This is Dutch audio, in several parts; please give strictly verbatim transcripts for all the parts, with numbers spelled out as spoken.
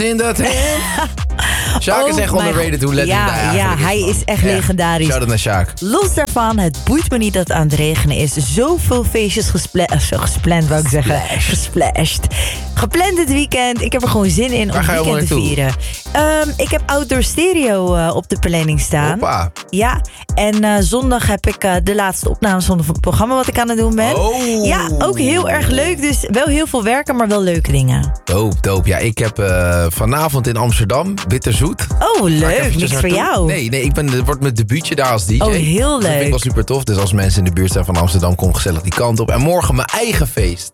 in dat hand. Sjaak is Oh echt mijn underrated god. hoe legend Ja, hij eigenlijk ja, hij man. is echt legendarisch. Shout-out naar Sjaak. Los daarvan, het boeit me niet dat het aan het regenen is. Zoveel feestjes gespla- uh, zo gespland, wou ik zeggen. Gesplashed. Gepland dit weekend. Ik heb er gewoon zin in om Waar ga je het weekend te allemaal vieren. Um, ik heb Outdoor Stereo uh, op de planning staan. Hoppa. Ja, en uh, zondag heb ik uh, de laatste opnames van het programma wat ik aan het doen ben. Oh. Ja, ook heel erg leuk. Dus wel heel veel werken, maar wel leuke dingen. Dope, dope. Ja, ik heb uh, vanavond in Amsterdam, Bitterzoet. Oh, leuk. Niks voor naartoe. jou. Nee, nee, ik ben, het wordt mijn debuutje daar als D J. Oh, heel Dat vind leuk. ik wel super tof. Dus als mensen in de buurt zijn van Amsterdam, kom gezellig die kant op. En morgen mijn eigen feest.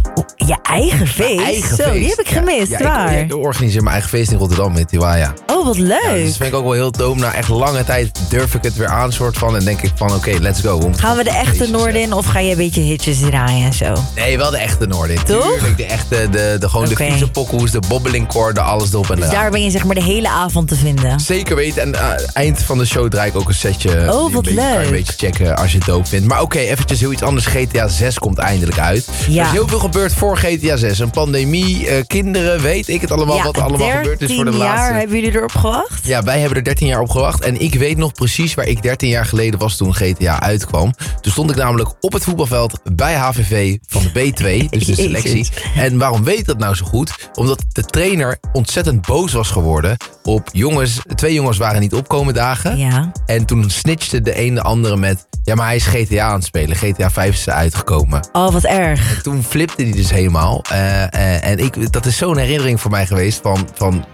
Je eigen feest? Mijn eigen Zo, feest. die heb ik Ja, gemist, ja, waar? Ik, ik organiseer mijn eigen feest in Rotterdam met Tiwaya. Oh, wat leuk. Ja, dus dat vind ik ook wel heel toom. Na echt lange tijd durf ik het weer aan, soort van. En denk ik van, oké, okay, let's go. We Gaan we de echte Noord in of ga je een beetje hitjes draaien en zo? Nee, wel de echte Noord in. Toch? Tuurlijk, de echte, de, de, gewoon Okay. de vieze pokoes, de bobbelingkoor, de alles erop en Dus eraan. daar ben je zeg maar de hele avond te vinden. Zeker weten. En uh, eind van de show draai ik ook een setje. Oh, die wat een beetje, leuk. Kan je een beetje checken als je het dope vindt. Maar oké, okay, eventjes heel iets anders. G T A zes komt eindelijk uit. Ja. Er is heel veel gebeurd voor G T A zes. Een pandemie, uh, kinderen, weet ik het allemaal. Wat er allemaal gebeurd is voor de dertien laatste. jaar hebben jullie erop gewacht? Ja, wij hebben er dertien jaar op gewacht. En ik weet nog precies waar ik dertien jaar geleden was toen G T A uitkwam. Toen stond ik namelijk op het voetbalveld bij H V V van de B twee. Dus de selectie. Jezus. En waarom weet ik dat nou zo goed? Omdat de trainer ontzettend boos was geworden op jongens. Twee jongens waren niet opkomen dagen. Ja. En toen snitchte de een de andere met... Ja, maar hij is G T A aan het spelen. G T A vijf is uitgekomen. Oh, wat erg. Toen flipte hij dus helemaal. Uh, uh, en ik, dat is zo'n herinnering voor mij geweest van... van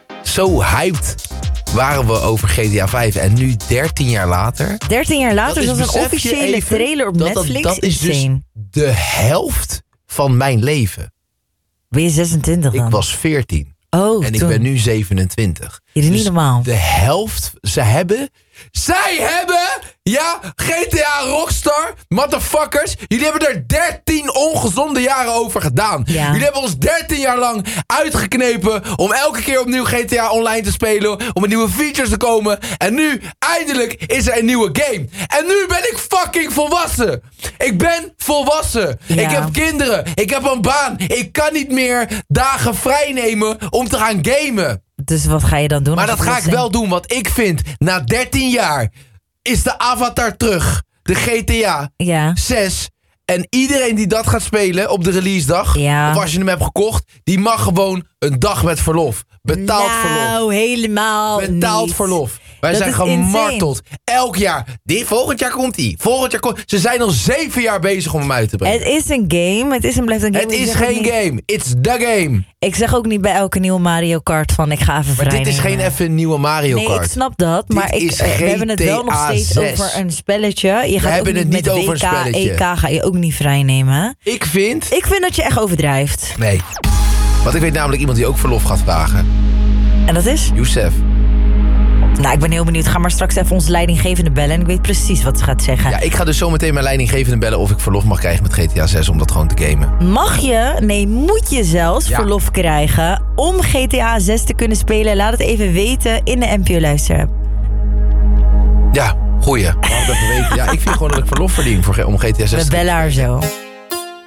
zo hyped waren we over G T A vijf. En nu dertien jaar later... dertien jaar later, dat is, zoals een besef je officiële even, trailer op dat, Netflix. Dat, dat is dus insane. de helft van mijn leven. Ben je zesentwintig dan? Ik was veertien. Oh, En ik toen. ben nu zevenentwintig. Je is niet Dus normaal. de helft, ze hebben... Zij hebben, ja, G T A Rockstar, motherfuckers. Jullie hebben er dertien ongezonde jaren over gedaan. Ja. Jullie hebben ons dertien jaar lang uitgeknepen om elke keer opnieuw G T A online te spelen. Om met nieuwe features te komen. En nu, eindelijk, is er een nieuwe game. En nu ben ik fucking volwassen. Ik ben volwassen. Ja. Ik heb kinderen. Ik heb een baan. Ik kan niet meer dagen vrij nemen om te gaan gamen. Dus wat ga je dan doen? Maar als dat je ga ik zegt? wel doen, want ik vind, na dertien jaar is de Avatar terug. De G T A Ja. zes. En iedereen die dat gaat spelen op de release dag, Ja. of als je hem hebt gekocht, die mag gewoon een dag met verlof. Betaald nou, verlof. Nou, helemaal Betaald niet. verlof. Wij Dat zijn is gemarteld. Elk jaar. Die, volgend jaar komt die. Volgend jaar komt... Ze zijn al zeven jaar bezig om hem uit te brengen. Het is een game. Het is en blijft een game. Het Ik is zeg ook geen niet- game. It's the game. Ik zeg ook niet bij elke nieuwe Mario Kart van ik ga even Maar vrij dit is geen nemen. even een nieuwe Mario Nee, Kart. ik snap dat. Dit Maar ik, is eh, we hebben het wel nog G T A steeds zes. over een spelletje. Je gaat hebben ook het niet niet met over een W K, spelletje. E K ga je ook niet vrij nemen. Ik vind... Ik vind dat je echt overdrijft. Nee. Want ik weet namelijk iemand die ook verlof gaat vragen. En dat is? Youssef. Nou, ik ben heel benieuwd. Ga maar straks even onze leidinggevende bellen. En ik weet precies wat ze gaat zeggen. Ja, ik ga dus zometeen mijn leidinggevende bellen of ik verlof mag krijgen met G T A zes om dat gewoon te gamen. Mag je, nee, moet je zelfs Ja. verlof krijgen om G T A zes te kunnen spelen? Laat het even weten in de N P O Luisterapp. Ja, goeie. Laat het even weten. Ja, ik vind gewoon dat ik verlof verdien voor, om G T A zes We te bellen haar zo.